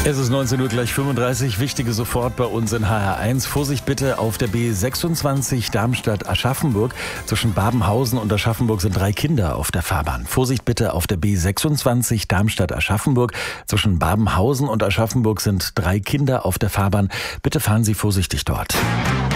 Es ist 19 Uhr gleich 35. Wichtige sofort bei uns in HR1. Vorsicht bitte auf der B26 Darmstadt-Aschaffenburg. Zwischen Babenhausen und Aschaffenburg sind 3 Kinder auf der Fahrbahn. Vorsicht bitte auf der B26 Darmstadt-Aschaffenburg. Zwischen Babenhausen und Aschaffenburg sind 3 Kinder auf der Fahrbahn. Bitte fahren Sie vorsichtig dort.